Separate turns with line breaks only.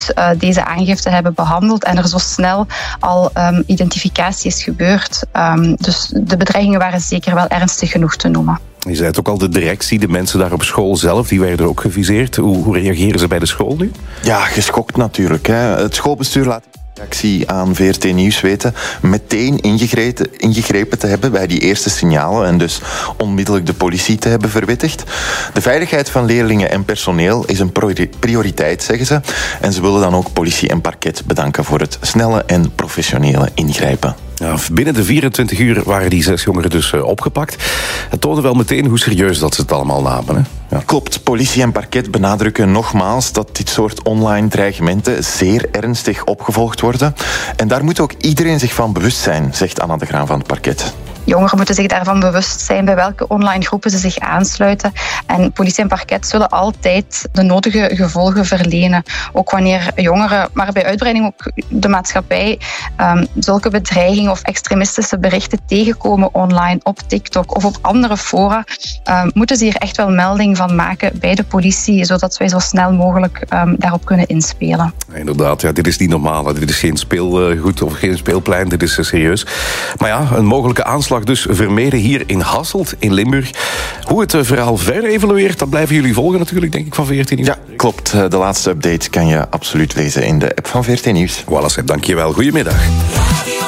deze aangifte hebben behandeld en er zo snel al identificatie is gebeurd. Dus de bedreigingen waren zeker wel ernstig genoeg te noemen.
Je zei het ook al, de directie, de mensen daar op school zelf, die werden ook geviseerd. Hoe reageren ze bij de school nu?
Ja, geschokt natuurlijk. Hè. Het schoolbestuur laat reactie aan VRT Nieuws weten meteen ingegrepen te hebben bij die eerste signalen en dus onmiddellijk de politie te hebben verwittigd. De veiligheid van leerlingen en personeel is een prioriteit, zeggen ze. En ze willen dan ook politie en parket bedanken voor het snelle en professionele ingrijpen.
Ja, binnen de 24 uur waren die 6 jongeren dus opgepakt. Het toonde wel meteen hoe serieus dat ze het allemaal namen. Hè? Ja.
Klopt, politie en parket benadrukken nogmaals dat dit soort online dreigementen zeer ernstig opgevolgd worden. En daar moet ook iedereen zich van bewust zijn, zegt Anna de Graan van het parket.
Jongeren moeten zich daarvan bewust zijn bij welke online groepen ze zich aansluiten. En politie en parket zullen altijd de nodige gevolgen verlenen. Ook wanneer jongeren, maar bij uitbreiding ook de maatschappij, zulke bedreigingen of extremistische berichten tegenkomen online op TikTok of op andere fora, moeten ze hier echt wel melding van maken bij de politie, zodat wij zo snel mogelijk daarop kunnen inspelen.
Inderdaad, ja, dit is niet normaal. Dit is geen speelgoed of geen speelplein, dit is serieus. Maar ja, een mogelijke aanslag dus vermeden hier in Hasselt, in Limburg. Hoe het verhaal verder evolueert, dat blijven jullie volgen natuurlijk, denk ik, van VRT Nieuws.
Ja, klopt. De laatste update kan je absoluut lezen in de app van VRT Nieuws.
Voilà, dank je wel. Goedemiddag.